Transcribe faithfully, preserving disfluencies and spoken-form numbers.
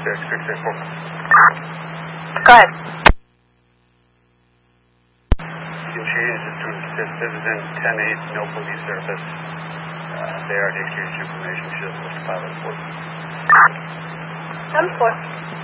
six six eight four. Go ahead. Negotiations is to assist citizen ten eight, no police service. Uh, they already exchanged information. She doesn't wish to file a report. ten four.